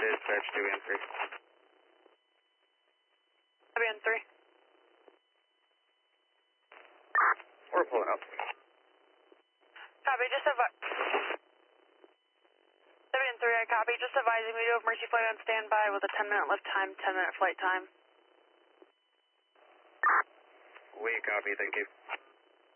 Dispatch 2 and 3. Copy on 3. We're pulling up. Copy, just advise. 7 and 3, I copy. Just advising we do have Mercy flight on standby with a 10-minute lift time, 10-minute flight time. We copy, thank you.